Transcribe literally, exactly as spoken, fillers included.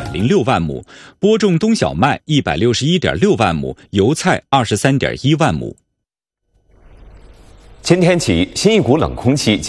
零六万亩，播种冬小麦一百六十一点六万亩，油菜二十三点一万亩。 今天起，新一股冷空气